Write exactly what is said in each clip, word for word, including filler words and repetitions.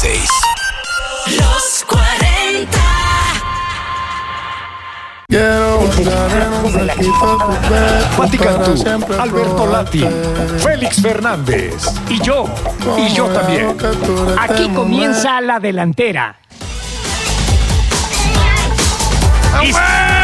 seis. Los cuarenta. Pati Cantú, Alberto Lati, Félix Fernández y yo, y yo también. Aquí comienza la delantera. Y-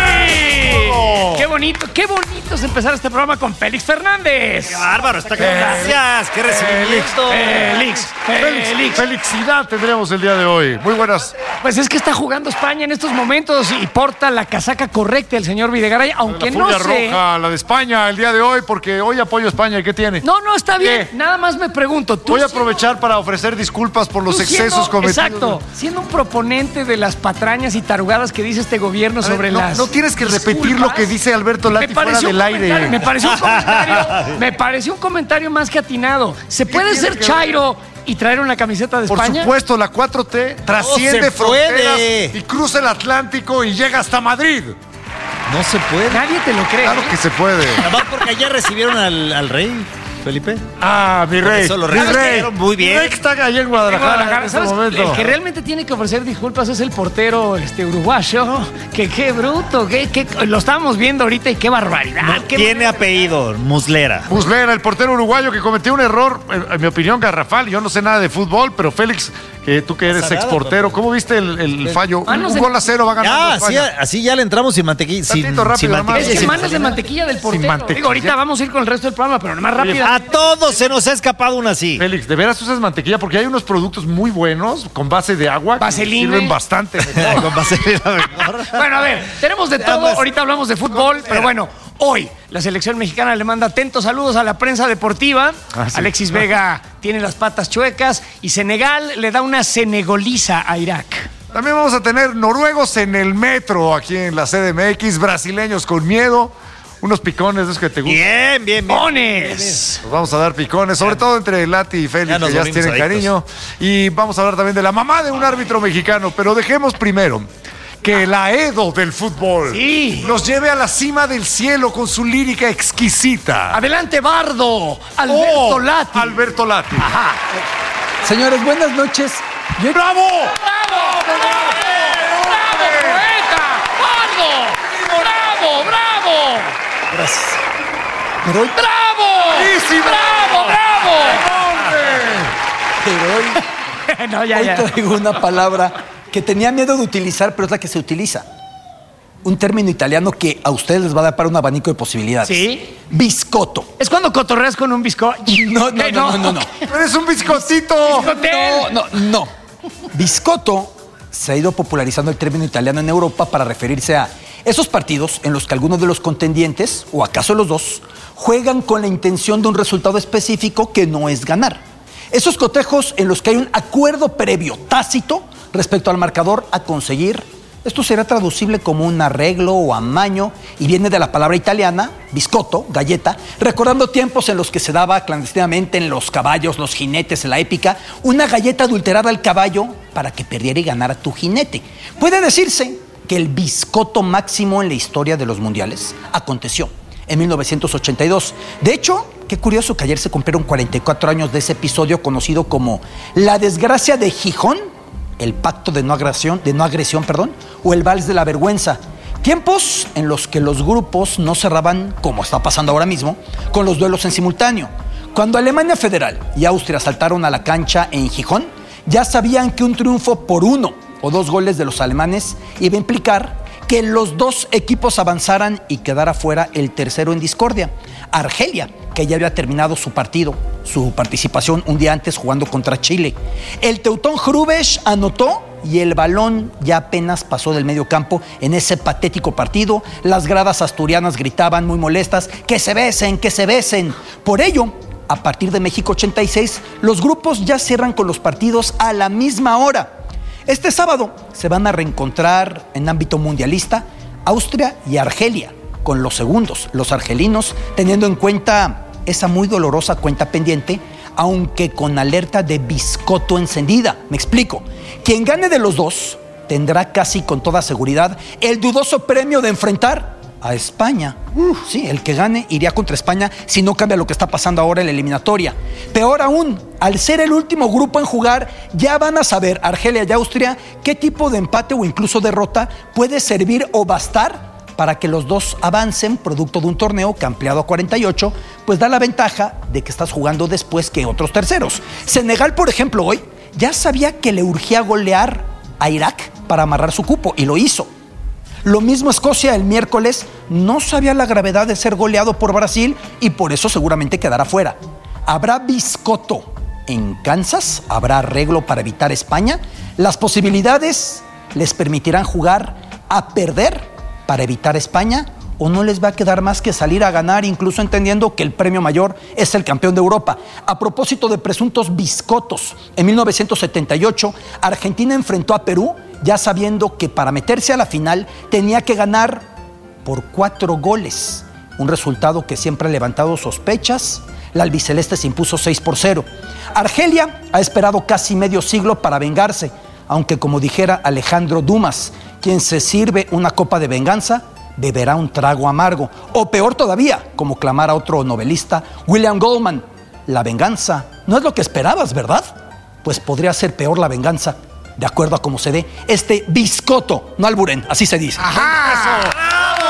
¡Qué bonito, qué bonito es empezar este programa con Félix Fernández! ¡Qué bárbaro! Está claro. Gracias. ¡Qué recibimiento! Félix, Félix, Félix. felicidad tendremos el día de hoy. Muy buenas. Pues es que está jugando España en estos momentos y porta la casaca correcta el señor Videgaray, aunque la no furia sé... roja, la de España el día de hoy, porque hoy apoyo a España. ¿Y qué tiene? No, no, está bien. ¿Qué? Nada más me pregunto. ¿tú Voy a siendo- aprovechar para ofrecer disculpas por los tú excesos siendo- cometidos. Exacto. Siendo un proponente de las patrañas y tarugadas que dice este gobierno A ver, sobre no, las no tienes que repetir disculpas. lo que dice Alberto Lati Me fuera pareció del un aire. comentario- Me pareció un comentario, me pareció un comentario más que atinado. ¿Se puede tiene ser que ver? chairo y traer una camiseta de Por España? supuesto, la cuatro T trasciende se fronteras puede. y cruza el Atlántico y llega hasta Madrid. No se puede. Nadie te lo cree. Claro que se puede. Nada más porque ayer recibieron al, al rey, Felipe. Ah, mi rey. eso lo mi rey. recibieron muy bien. Mi rey que está allá en En Guadalajara, Guadalajara, en este ¿sabes? momento. El que realmente tiene que ofrecer disculpas es el portero este, uruguayo. Que qué bruto, que, que- lo estábamos viendo ahorita y qué barbaridad. No qué tiene manera- apellido, Muslera. Muslera, el portero uruguayo que cometió un error, en, en mi opinión, garrafal. Yo no sé nada de fútbol, pero Félix, que tú que eres pasa nada, exportero, papá. ¿cómo viste el, el fallo? Manos Un en- gol a cero va ganando Ya, así, España. así ya le entramos sin mantequilla. Sin, Tantito rápido, sin nomás. mantequilla. Es que sin manos de sal. mantequilla del portero. mantequilla. Digo, ahorita vamos a ir con el resto del programa, pero más rápido. A todos se nos ha escapado una así. Félix, ¿de veras usas mantequilla? Porque hay unos productos muy buenos con base de agua que Vaseline. sirven bastante mejor. Con vaselina mejor. Bueno, a ver, tenemos de todo. Además- Ahorita hablamos de fútbol, pero bueno, hoy la selección mexicana le manda atentos saludos a la prensa deportiva. Ah, sí. Alexis Vega tiene las patas chuecas y Senegal le da una senegoliza a Irak. También vamos a tener noruegos en el metro aquí en la C D M X, brasileños con miedo, unos picones de esos que te gustan. Bien, bien, bien. ¡Pones! Nos vamos a dar picones, sobre todo entre Lati y Félix, Ya nos que ya volvimos tienen adictos. cariño. Y vamos a hablar también de la mamá de un árbitro mexicano, pero dejemos primero que la Edo del fútbol Sí. nos lleve a la cima del cielo con su lírica exquisita. Adelante, Bardo. Alberto Oh, Lati. Alberto Lati. Ajá. Señores, buenas noches. Yo- ¡Bravo! ¡Bravo! ¡Bravo, poeta! ¡Bardo! ¡Bravo, bravo! Gracias. Pero hoy, ¡Bravo! ¡Buenísimo! ¡Bravo, ¡Hombre! pero hoy, bravo! No, ya, hoy ya. traigo una palabra que tenía miedo de utilizar, pero es la que se utiliza. Un término italiano que a ustedes les va a dar para un abanico de posibilidades. ¿Sí? Biscotto. Es cuando cotorreas con un bizcocho. No, no, Eh, no, no, no, no. ¡Eres un biscotito! Biscotel. No, no, no. Biscotto se ha ido popularizando el término italiano en Europa para referirse a esos partidos en los que algunos de los contendientes, o acaso los dos, juegan con la intención de un resultado específico que no es ganar. Esos cotejos en los que hay un acuerdo previo, tácito, respecto al marcador a conseguir. Esto será traducible como un arreglo o amaño y viene de la palabra italiana, biscotto, galleta, recordando tiempos en los que se daba clandestinamente en los caballos, los jinetes, en la épica, una galleta adulterada al caballo para que perdiera y ganara tu jinete. Puede decirse que el biscotto máximo en la historia de los mundiales aconteció en mil novecientos ochenta y dos. De hecho, qué curioso que ayer se cumplieron cuarenta y cuatro años de ese episodio conocido como La desgracia de Gijón, el pacto de no agresión, de no agresión, perdón, o el vals de la vergüenza. Tiempos en los que los grupos no cerraban, como está pasando ahora mismo, con los duelos en simultáneo. Cuando Alemania Federal y Austria saltaron a la cancha en Gijón, ya sabían que un triunfo por uno o dos goles de los alemanes iba a implicar que los dos equipos avanzaran y quedara fuera el tercero en discordia. Argelia, que ya había terminado su partido, su participación un día antes jugando contra Chile. El Teutón Hrubesch anotó y el balón ya apenas pasó del medio campo en ese patético partido. Las gradas asturianas gritaban muy molestas, ¡que se besen, que se besen! Por ello, a partir de México ochenta y seis, los grupos ya cierran con los partidos a la misma hora. Este sábado se van a reencontrar en ámbito mundialista Austria y Argelia, con los segundos, los argelinos, teniendo en cuenta esa muy dolorosa cuenta pendiente, aunque con alerta de biscotto encendida. Me explico. Quien gane de los dos tendrá casi con toda seguridad el dudoso premio de enfrentar a España. Uf, sí, el que gane iría contra España si no cambia lo que está pasando ahora en la eliminatoria. Peor aún, al ser el último grupo en jugar, ya van a saber Argelia y Austria qué tipo de empate o incluso derrota puede servir o bastar para que los dos avancen, producto de un torneo que ampliado a cuarenta y ocho, pues da la ventaja de que estás jugando después que otros terceros. Senegal, por ejemplo, hoy ya sabía que le urgía golear a Irak para amarrar su cupo y lo hizo. Lo mismo Escocia el miércoles, no sabía la gravedad de ser goleado por Brasil y por eso seguramente quedará fuera. ¿Habrá biscoto en Kansas? ¿Habrá arreglo para evitar España? Las posibilidades les permitirán jugar a perder para evitar España, o no les va a quedar más que salir a ganar, incluso entendiendo que el premio mayor es el campeón de Europa. A propósito de presuntos biscotos, en mil novecientos setenta y ocho, Argentina enfrentó a Perú, ya sabiendo que para meterse a la final tenía que ganar por cuatro goles. Un resultado que siempre ha levantado sospechas. La albiceleste se impuso seis por cero. Argelia ha esperado casi medio siglo para vengarse, aunque como dijera Alejandro Dumas, quien se sirve una copa de venganza, beberá un trago amargo. O peor todavía, como clamara otro novelista, William Goldman, la venganza no es lo que esperabas, ¿verdad? Pues podría ser peor la venganza, de acuerdo a cómo se dé este biscoto, no alburen, así se dice. ¡Ajá! ¡Bravo!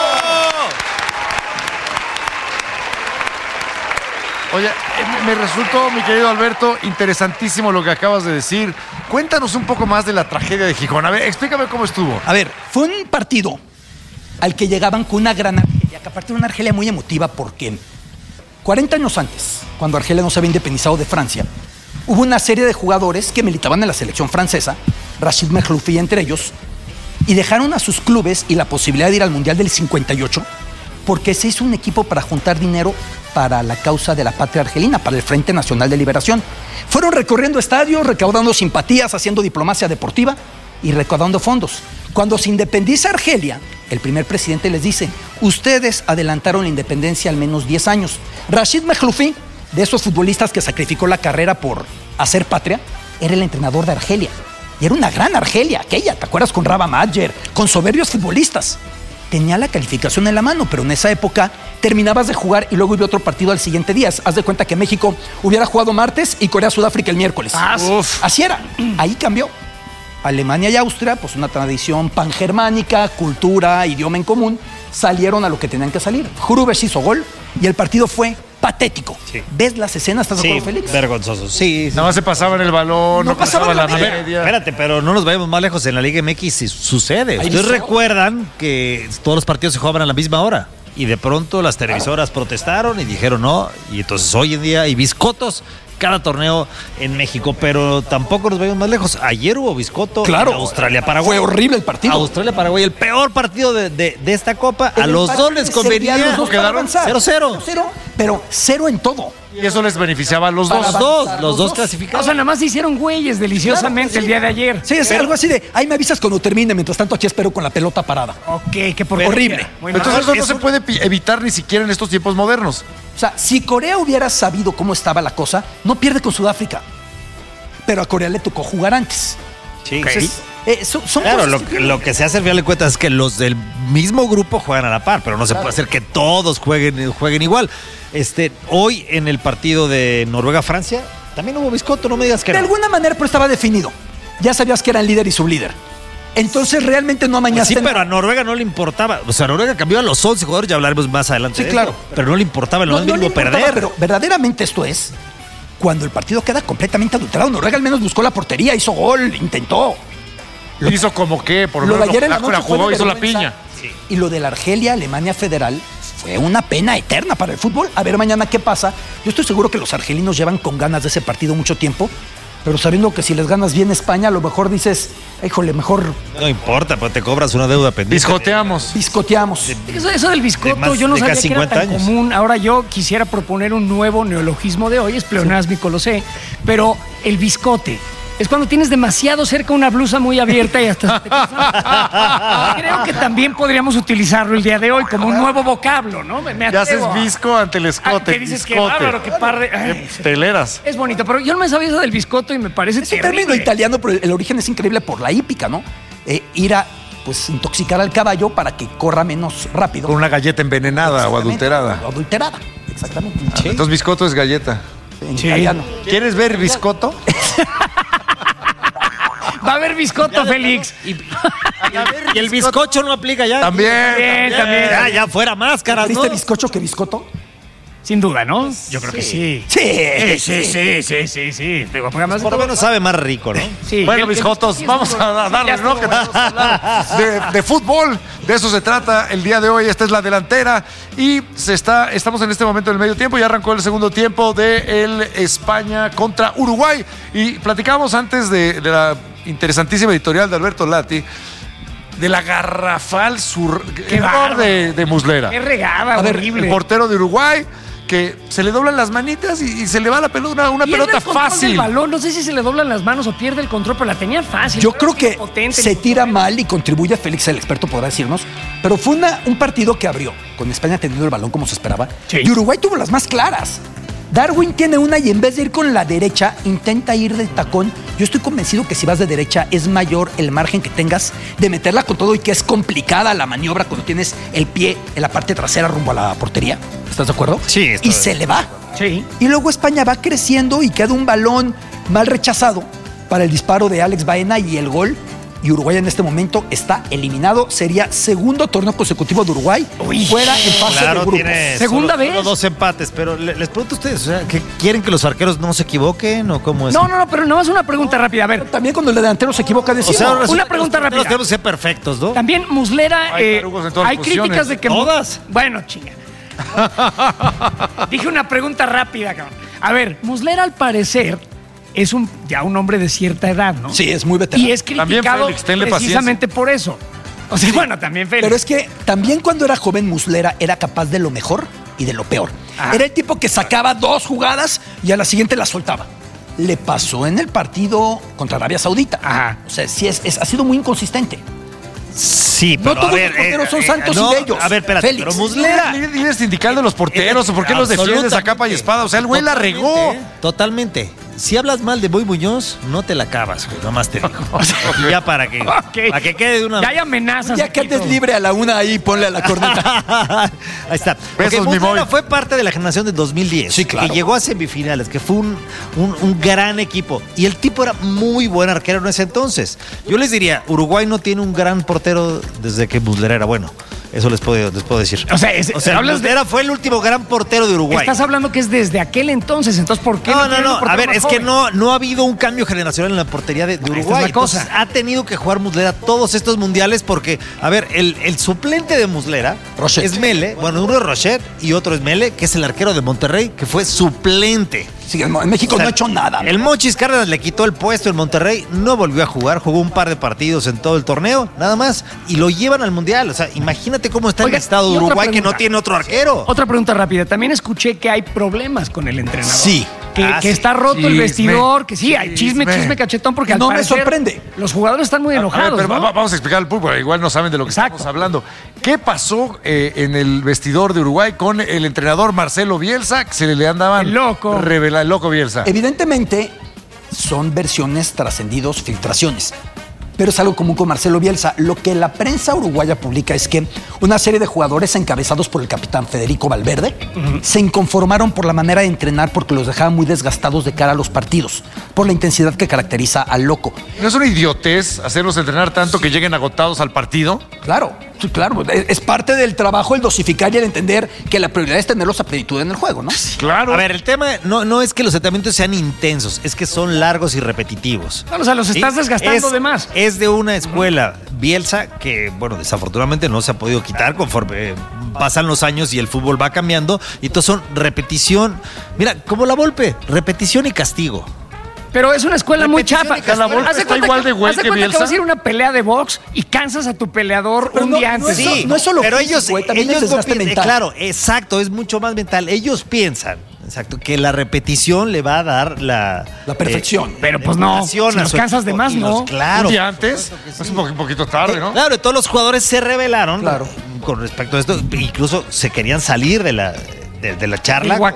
Oye, me resultó, mi querido Alberto, interesantísimo lo que acabas de decir. Cuéntanos un poco más de la tragedia de Gijón. A ver, explícame cómo estuvo. A ver, fue un partido al que llegaban con una gran Argelia, que aparte era una Argelia muy emotiva porque cuarenta años antes, cuando Argelia no se había independizado de Francia, hubo una serie de jugadores que militaban en la selección francesa, Rachid Mehloufi entre ellos, y dejaron a sus clubes y la posibilidad de ir al Mundial del cincuenta y ocho porque se hizo un equipo para juntar dinero para la causa de la patria argelina, para el Frente Nacional de Liberación. Fueron recorriendo estadios, recaudando simpatías, haciendo diplomacia deportiva y recaudando fondos. Cuando se independiza Argelia, el primer presidente les dice: ustedes adelantaron la independencia al menos diez años. Rachid Mehloufi, de esos futbolistas que sacrificó la carrera por hacer patria, era el entrenador de Argelia. Y era una gran Argelia, aquella, ¿te acuerdas? Con Raba Majer, con soberbios futbolistas. Tenía la calificación en la mano, pero en esa época terminabas de jugar y luego iba otro partido al siguiente día. Haz de cuenta que México hubiera jugado martes y Corea-Sudáfrica el miércoles. Ah, Uf. Así era. Ahí cambió. Alemania y Austria, pues una tradición pangermánica, cultura, idioma en común, salieron a lo que tenían que salir. Hrubeš hizo gol y el partido fue patético. Sí. ¿Ves las escenas? ¿Estás de Sí, acuerdo, Félix? vergonzoso. Sí, sí. Nada más se pasaban el balón, no, No pasaban pasaban la la media. media. Espérate, pero no nos vayamos más lejos. En la Liga M X sí sucede. Ahí Ustedes hizo. recuerdan que todos los partidos se jugaban a la misma hora. Y de pronto las televisoras protestaron y dijeron no. Y entonces hoy en día hay biscotos cada torneo en México. Pero tampoco nos vayamos más lejos. Ayer hubo biscoto Claro. en Australia-Paraguay. Fue horrible el partido. Australia-Paraguay, el peor partido de, de- de esta Copa. El A los empate dos les servía a convenía. los dos para quedaron avanzar. cero cero. Cero, pero cero en todo. Y eso les beneficiaba a los Para dos. Los dos, avanzar, los los dos dos. clasificados. O sea, nada más se hicieron güeyes deliciosamente Claro, sí. el día de ayer. Sí, es algo así de, ahí me avisas cuando termine, mientras tanto aquí espero con la pelota parada. Ok, que por Horrible. Bueno, Entonces eso no eso- se puede pi- evitar ni siquiera en estos tiempos modernos. O sea, si Corea hubiera sabido cómo estaba la cosa, no pierde con Sudáfrica. Pero a Corea le tocó jugar antes. Sí. Entonces, eh, son, son Claro, cosas lo, que tienen. lo que se hace al final de cuentas es que los del mismo grupo juegan a la par, pero no se puede hacer que todos jueguen, jueguen igual. Este, hoy en el partido de Noruega-Francia también hubo biscoto, no me digas que De no. alguna manera, pero estaba definido. Ya sabías que eran líder y sublíder. Entonces realmente no Pues amañaste. sí, pero nada. a Noruega no le importaba. O sea, Noruega cambió a los once jugadores, ya hablaremos más adelante. Sí, de claro. esto, pero no le importaba en lo No, más no le mínimo importaba, perder. pero verdaderamente esto es cuando el partido queda completamente adulterado. Noruega al menos buscó la portería, hizo gol, intentó. Lo- Hizo como que, por Lo lo de ayer en menos la la, noche la fue jugó, de hizo la vergüenza. piña. Y lo de la Argelia-Alemania Federal fue una pena eterna para el fútbol. A ver mañana qué pasa. Yo estoy seguro que los argelinos llevan con ganas de ese partido mucho tiempo, pero sabiendo que si les ganas bien España, a lo mejor dices, híjole, mejor No importa, pero te cobras una deuda pendiente. Biscoteamos. biscoteamos. Eso, eso del de biscoto, más- yo no de sabía casi que era cincuenta tan años. común. Ahora yo quisiera proponer un nuevo neologismo de hoy, es pleonasmico, lo sé, pero el biscote. Es cuando tienes demasiado cerca una blusa muy abierta y hasta te pasa. Creo que también podríamos utilizarlo el día de hoy como un nuevo vocablo, ¿no? Me, me Ya haces atrevo a- visco ante el Ah, escote. que dices que biscote. bárbaro, que par de... Ay, Qué Teleras. es bonito, pero yo no me sabía eso del biscotto y me parece Es un terrible. término italiano, pero el origen es increíble por la hípica, ¿no? Eh, ir a pues intoxicar al caballo para que corra menos rápido. Con una galleta envenenada o adulterada. O adulterada, exactamente. Sí. Entonces biscotto es galleta. En Sí. italiano. ¿Quieres ver biscotto? Va a haber biscotto, Félix. Y, y el bizcocho no aplica ya. También. También, también. Ya, ya fuera máscaras, ¿no? ¿Viste bizcocho que biscoto? Sin duda, ¿no? Yo creo que sí. Sí. Sí, sí, sí, sí, sí, sí. Digo, porque además de Por lo todo- menos sabe más rico, ¿no? Sí, Bueno, el- mis el- jotos, sí, es vamos un- a darle, ya ¿no? estuvo. Que tenemos que hablar de, de fútbol. De eso se trata el día de hoy. Esta es la delantera. Y se está, estamos en este momento del medio tiempo. Ya arrancó el segundo tiempo de el España contra Uruguay. Y platicábamos antes de, de la interesantísima editorial de Alberto Lati de la garrafal sur error bárbaro. de, de Muslera. Qué regada, A ver, horrible. El portero de Uruguay, que se le doblan las manitas y, y se le va la pelota, una, una Pierde pelota el control del fácil. balón. No sé si se le doblan las manos o pierde el control, pero la tenía fácil. Yo Era creo así que potente, se el tira control. mal y contribuye a Félix, el experto podrá decirnos, pero fue una, un partido que abrió, con España teniendo el balón como se esperaba, Sí. y Uruguay tuvo las más claras. Darwin tiene una y en vez de ir con la derecha, intenta ir de tacón. Yo estoy convencido que si vas de derecha es mayor el margen que tengas de meterla con todo y que es complicada la maniobra cuando tienes el pie en la parte trasera rumbo a la portería. ¿Estás de acuerdo? Sí, estoy Y de se le va. Sí. Y luego España va creciendo y queda un balón mal rechazado para el disparo de Alex Baena y el gol. Y Uruguay en este momento está eliminado. Sería segundo torneo consecutivo de Uruguay Uy, fuera en fase de Claro, grupos. tiene Segunda solo- vez. solo dos empates, pero le- les pregunto a ustedes, o sea, ¿que ¿quieren que los arqueros no se equivoquen o cómo es? No, no, no, pero nada más una pregunta rápida. A ver, También cuando el delantero se equivoca O decimos. sea, una resulta que pregunta los porteros rápida. Tenemos que ser perfectos, ¿no? también Muslera, Hay eh, tarugos en todas hay las críticas posiciones. de que... ¿Todas? Bueno, chinga. Dije una pregunta rápida, cabrón. A ver, Muslera al parecer es un ya un hombre de cierta edad, ¿no? Sí, es muy veterano. Y es También criticado Félix, tenle precisamente por eso. O sea, bueno, también Félix. Pero es que también cuando era joven Muslera era capaz de lo mejor y de lo peor. Ah. Era el tipo que sacaba dos jugadas y a la siguiente las soltaba. Le pasó en el partido contra Arabia Saudita. Ajá. O sea, sí es, es- ha sido muy inconsistente. Sí, No pero todos a ver, los porteros son eh, santos no, y bellos. A ver, espérate, Félix. pero Muslera. Líder, líder sindical de los porteros, ¿o por qué los defiendes a capa y espada? O sea, el güey la regó. Totalmente, Totalmente. Si hablas mal de Boy Muñoz, no te la acabas, güey. Nomás te digo. Y ya para que, Ok. para que quede de una Ya hay amenazas. Ya que aquí, andes todo. libre a la una ahí, ponle a la corneta. Ahí está. Besos, Porque mi Muslera Moy. fue parte de la generación de dos mil diez. Sí, claro. Que llegó a semifinales, que fue un, un- un gran equipo. Y el tipo era muy buen arquero en ese entonces. Yo les diría, Uruguay no tiene un gran portero desde que Muslera era bueno. Eso les puedo, les puedo decir. O sea, es- o sea hablas de- Muslera fue el último gran portero de Uruguay. Estás hablando que es desde aquel entonces, entonces ¿por qué No, no, tienen un no. A portero ver, más es que joven? no, no ha habido un cambio generacional en la portería de, de Esta es Uruguay. la cosa. Entonces, ha tenido que jugar Muslera todos estos mundiales porque, a ver, el, el suplente de Muslera Rochet. es Mele. Bueno, uno es Rochet y otro es Mele, que es el arquero de Monterrey, que fue suplente. Sí, en en México O sea, no ha hecho nada. El Mochis Cárdenas le quitó el puesto en Monterrey, no volvió a jugar, jugó un par de partidos en todo el torneo, nada más, y lo llevan al Mundial. O sea, imagínate cómo está Oiga, el estado y de otra Uruguay que pregunta. no tiene otro arquero. Otra pregunta rápida. También escuché que hay problemas con el entrenador. Sí. Que, Ah, que sí. está roto el Chisme. vestidor, que sí, hay chisme, Chisme. chisme cachetón, porque al No me parecer sorprende. los jugadores están muy A ver, enojados, pero ¿no? va- vamos a explicar al público, igual no saben de lo que Exacto. estamos hablando. ¿Qué pasó eh, en el vestidor de Uruguay con el entrenador Marcelo Bielsa, que se le andaban El loco. revela el loco Bielsa? Evidentemente son versiones trascendidos, filtraciones. Pero es algo común con Marcelo Bielsa. Lo que la prensa uruguaya publica es que una serie de jugadores encabezados por el capitán Federico Valverde se inconformaron por la manera de entrenar porque los dejaban muy desgastados de cara a los partidos, por la intensidad que caracteriza al loco. ¿No es una idiotez hacerlos entrenar tanto que lleguen agotados al partido? Claro, sí, claro. Es es parte del trabajo el dosificar y el entender que la prioridad es tenerlos a plenitud en el juego, ¿no? Claro. A ver, el tema no, no es que los entrenamientos sean intensos, es que son largos y repetitivos. No, o sea, los estás ¿Sí? desgastando Es- de más. Es de una escuela Bielsa que, bueno, desafortunadamente no se ha podido quitar conforme eh, pasan los años y el fútbol va cambiando. Y entonces son repetición. Mira, como la Volpe, repetición y castigo. Pero es una escuela muy Repetición chafa. y castigo. La Volpe Haz de está cuenta igual que- de güey haz de que cuenta Bielsa. vas a ir a una pelea de box y cansas a tu peleador Pero un no- día no antes. es so- no es solo pero físico, ellos, güey, también ellos es no desgaste piensan- mental. claro, exacto, es mucho más mental. Ellos piensan, exacto, que la repetición le va a dar la La perfección. eh, Pero, pues, no. preparación Si a los su cansas de equipo. más, Y los- no. Claro. Un día antes. Es un, po- un poquito tarde, ¿no? Claro, y todos los jugadores se rebelaron Claro. con respecto a esto. Incluso se querían salir de la, de, de la charla. El guacal.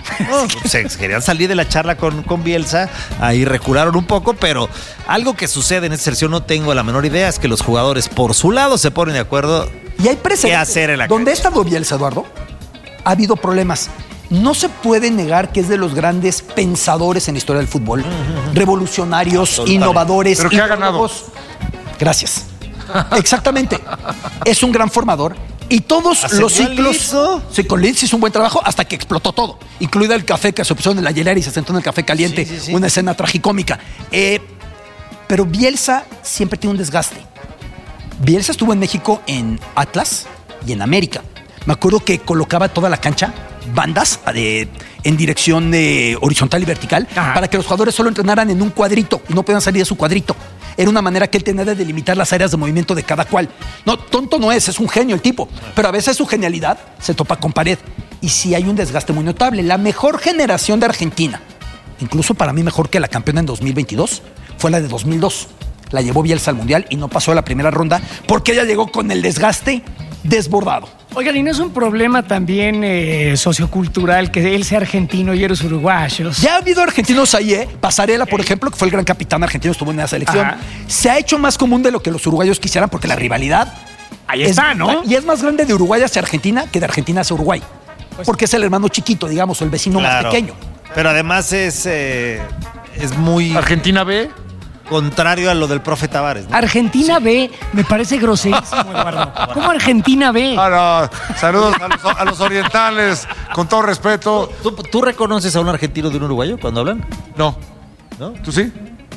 No, se querían salir de la charla con, con Bielsa, ahí recularon un poco, pero algo que sucede en esta selección, no tengo la menor idea, es que los jugadores por su lado se ponen de acuerdo. Y hay precedentes. ¿Qué hacer en la Donde ha cancha? estado Bielsa, Eduardo, ha habido problemas. No se puede negar que es de los grandes pensadores en la historia del fútbol, revolucionarios, Absolutamente. innovadores. Pero que ha ganado. ideólogos. Gracias. Exactamente. Es un gran formador. Y todos Ascendió los al ciclos. Leeds, ¿no? Sí, con Leeds hizo un buen trabajo hasta que explotó todo, incluida el café que se pusieron en la hielera y se sentó en el café caliente. Sí, sí, sí. Una escena tragicómica. Eh, pero Bielsa siempre tiene un desgaste. Bielsa estuvo en México en Atlas y en América. Me acuerdo que colocaba toda la cancha, bandas de, en dirección de horizontal y vertical, Ajá. para que los jugadores solo entrenaran en un cuadrito y no pudieran salir de su cuadrito. Era una manera que él tenía de delimitar las áreas de movimiento de cada cual. No, tonto no es, es un genio el tipo. Pero a veces su genialidad se topa con pared. Y sí hay un desgaste muy notable. La mejor generación de Argentina, incluso para mí mejor que la campeona en dos mil veintidós, fue la de dos mil dos. La llevó Bielsa al Mundial y no pasó a la primera ronda porque ella llegó con el desgaste desbordado. Oigan, ¿y no es un problema también eh, sociocultural que él sea argentino y eres uruguayos? Ya ha habido argentinos ahí, ¿eh? Pasarela, por ejemplo, que fue el gran capitán argentino, estuvo en la selección. Ajá. Se ha hecho más común de lo que los uruguayos quisieran porque la rivalidad... Ahí es- está, ¿no? Y es más grande de Uruguay hacia Argentina que de Argentina hacia Uruguay. Porque es el hermano chiquito, digamos, o el vecino más Claro. pequeño. Pero además es, eh, es muy Argentina B. contrario a lo del profe Tavares, ¿no? Argentina B me parece groserísimo, Eduardo. ¿Cómo Argentina B? Ah, no. Saludos a los, a los orientales, con todo respeto. ¿Tú, tú reconoces a un argentino de un uruguayo cuando hablan? No. ¿No? ¿Tú sí?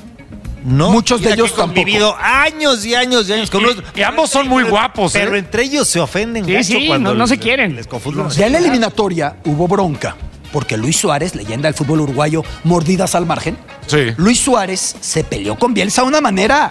No. Muchos de Mira que ellos he convivido años y años y años con unos. Y ambos son muy guapos, Pero ¿eh? entre ellos se ofenden. Sí, gacho sí, cuando no- no se les- quieren. Les confunden. Ya en la eliminatoria hubo bronca, porque Luis Suárez, leyenda del fútbol uruguayo, mordidas al margen. Sí. Luis Suárez se peleó con Bielsa de una manera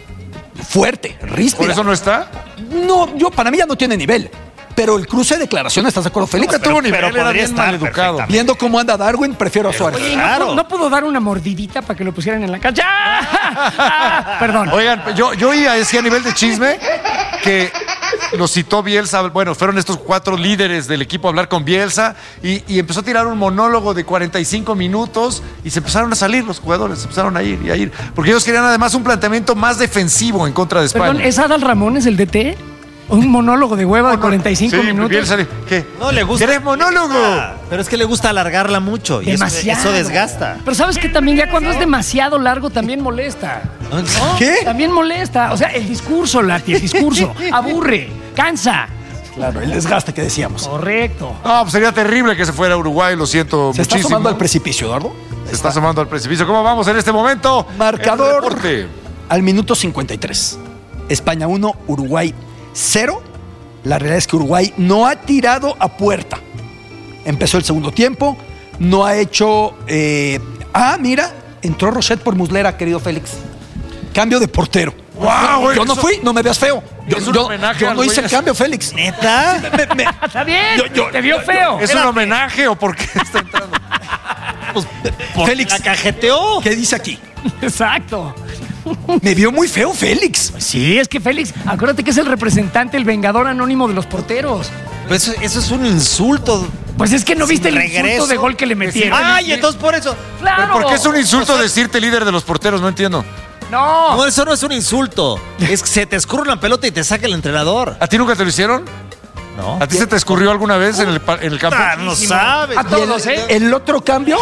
fuerte, ríspida. ¿Por eso no está? No, yo, para mí ya no tiene nivel. Pero el cruce de declaraciones, ¿estás de acuerdo, Félix? Nunca tuvo nivel, pero era podría bien estar maleducado. perfectamente. Viendo cómo anda Darwin, prefiero a Suárez. Oye, ¿y no, Claro. puedo, no pudo dar una mordidita para que lo pusieran en la cancha? ¡Ah! Ah, perdón. Oigan, yo, yo oí así a nivel de chisme que lo citó Bielsa. Bueno, fueron estos cuatro líderes del equipo a hablar con Bielsa y, y empezó a tirar un monólogo de cuarenta y cinco minutos y se empezaron a salir los jugadores, se empezaron a ir y a ir. Porque ellos querían además un planteamiento más defensivo en contra de España. Perdón, ¿es Adal Ramones el D T? ¿Un monólogo de hueva de cuarenta y cinco Sí, minutos? Bielsa, ¿qué? No le gusta. ¿Querés monólogo? Ah, Pero es que le gusta alargarla mucho. Y eso, Demasiado. eso desgasta. Pero sabes que también ya cuando es demasiado largo también molesta. ¿No? ¿Qué? También molesta. O sea, el discurso, Lati, el discurso. Aburre, cansa. Claro, el desgaste que decíamos. Correcto. No, pues sería terrible que se fuera a Uruguay, lo siento Se está muchísimo. asomando al precipicio, Eduardo. Se está asomando al precipicio. ¿Cómo vamos en este momento? Marcador. El reporte. Al minuto cincuenta y tres. España uno, Uruguay cero. La realidad es que Uruguay no ha tirado a puerta. Empezó el segundo tiempo, no ha hecho... eh, ah, mira, entró Rochet por Muslera, querido Félix. Cambio de portero. ¡Guau, güey! Yo no Eso- fui, no me veas feo. Yo, es un yo- homenaje yo al no güey hice el ese. cambio, Félix. ¿Neta? Me- me- Está bien. Yo- yo- Te vio yo- feo. ¿Es un homenaje o por qué está entrando? Pues, porque Félix. la cajeteó. ¿Qué dice aquí? Exacto. Me vio muy feo, Félix. Sí, es que Félix, acuérdate que es el representante, el vengador anónimo de los porteros. Pues eso, eso es un insulto. Pues es que no Sin viste el regreso. insulto de gol que le metieron. Ay, entonces por eso. ¡Claro! ¿Por qué es un insulto decirte líder de los porteros? No entiendo. No. No, eso no es un insulto. Es que se te escurre una pelota y te saca el entrenador. ¿A ti nunca te lo hicieron? No. ¿A ti se te escurrió alguna vez en el, pa- en el campo? Ah, no sabes. A todos, Y el, ¿eh? el otro cambio,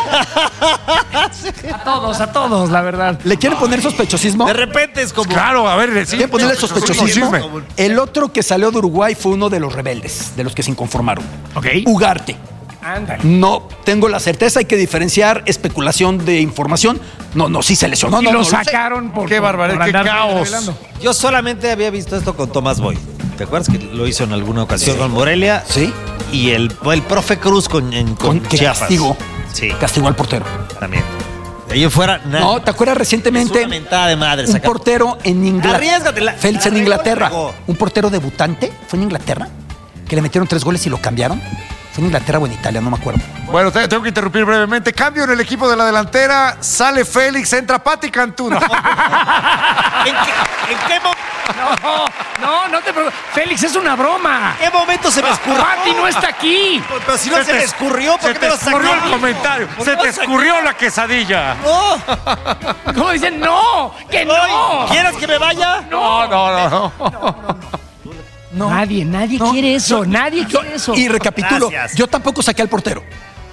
A todos, a todos, la verdad. ¿le quieren poner sospechosismo? De repente es como. Claro, a ver, sí. ¿Quieren ponerle Chisme, sospechosismo? chisme. El otro que salió de Uruguay fue uno de los rebeldes, de los que se inconformaron. Ok. Ugarte. Ándale. No tengo la certeza, hay que diferenciar especulación de información. No, no, sí se lesionó. Y no, lo no, sé. sacaron por. Qué por- barbaridad, por qué andar caos. revelando. Yo solamente había visto esto con Tomás Boy. ¿Te acuerdas que lo hizo en alguna ocasión con Morelia? Sí. Y el, el profe Cruz con, en, con Con, que Chiapas. castigó. Sí, Castigó al portero. también. De ahí en fuera, nada. No, ¿te acuerdas Es recientemente? una mentada de madre. Un saca- portero en Inglaterra. Arriésgatela. Félix en La regó, Inglaterra. la regó. Un portero debutante. ¿Fue en Inglaterra? Que le metieron tres goles y lo cambiaron. ¿Fue en Inglaterra o en Italia? No me acuerdo. Bueno, te- tengo que interrumpir brevemente. Cambio en el equipo de la delantera. Sale Félix, entra Pati Cantú. No. ¿En qué, en qué momento? No, No, no te preocupes. Félix, es una broma. ¿Qué momento se me escurrió? Pati no está aquí. Pero si no se, me escurrió, ¿por Se qué te me lo escurrió sacó? el comentario. ¿Por Se qué te lo sacó? escurrió la quesadilla. No. ¿Cómo dicen? No, que no. ¿Quieres que me vaya? No, no, no. no. No. Nadie, nadie No. quiere eso. Nadie Yo- quiere eso. y recapitulo, Gracias. yo tampoco saqué al portero.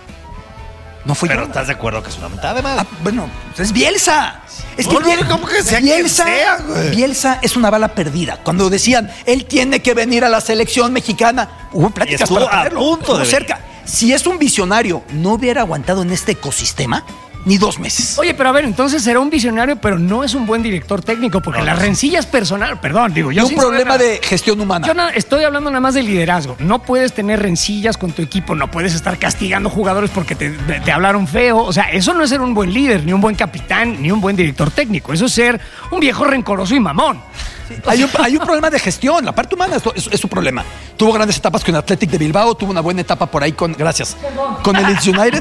No fui Pero yo. ¿estás de acuerdo que es una mentada de madre? Ah, bueno, es Bielsa. Es que No, no, Biel- ¿cómo que sea Bielsa, quien sea, güey? Bielsa es una bala perdida. Cuando decían, él tiene que venir a la selección mexicana, hubo pláticas estuvo para a traerlo, punto de estuvo cerca. Si es un visionario, no hubiera aguantado en este ecosistema ni dos meses. Oye, pero a ver, entonces será un visionario, pero no es un buen director técnico, porque las rencillas personal, perdón, digo, Y yo un sin saber problema nada. de gestión humana. Yo na- estoy hablando nada más de liderazgo. No puedes tener rencillas con tu equipo, no puedes estar castigando jugadores porque te, te hablaron feo. O sea, eso no es ser un buen líder, ni un buen capitán, ni un buen director técnico. Eso es ser un viejo rencoroso y mamón. Hay un, hay un problema de gestión, la parte humana es, es- es su problema. Tuvo grandes etapas con el Athletic de Bilbao, tuvo una buena etapa por ahí con, gracias, con el Leeds United.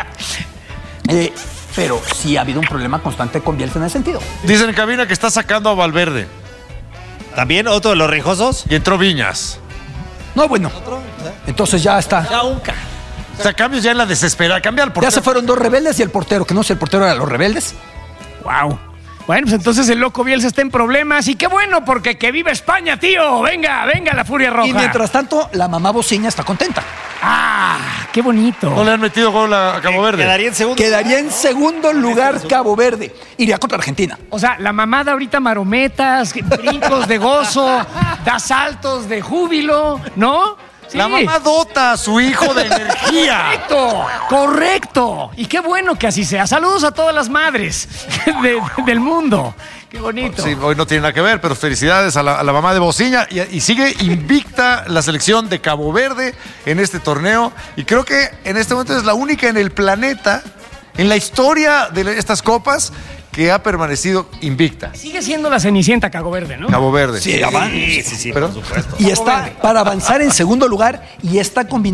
Eh, pero sí ha habido un problema constante con Bielsa en ese sentido. Dicen en cabina que está sacando a Valverde. ¿También otro de los rijosos? Y entró Viñas. No, bueno, entonces ya está. Ya unca. O sea, cambios ya en la desesperada. Cambia al Ya portero. se fueron dos rebeldes y el portero, que no sé, el portero era los rebeldes. Wow. Bueno, pues entonces el loco Bielsa está en problemas y qué bueno, porque que viva España, tío. Venga, venga la furia roja. Y mientras tanto, la mamá bociña está contenta. Ah, qué bonito. No le han metido gol a a Cabo Verde. Quedaría en segundo. Quedaría en segundo lugar Cabo Verde. Iría contra Argentina. O sea, la mamada ahorita marometas, brincos de gozo, da saltos de júbilo, ¿no? Sí. La mamá dota a su hijo de energía. Correcto, correcto. Y qué bueno que así sea. Saludos a todas las madres de- del mundo. Qué bonito. Sí, hoy no tiene nada que ver, pero felicidades a la, a la mamá de Bociña. Y, y sigue invicta la selección de Cabo Verde en este torneo. Y creo que en este momento es la única en el planeta, en la historia de estas copas, que ha permanecido invicta. Sigue siendo la cenicienta Cabo Verde, ¿no? Cabo Verde. Sí, avan- Sí, sí, sí, ¿Perdón? por supuesto. Y está para avanzar en segundo lugar y está combinando.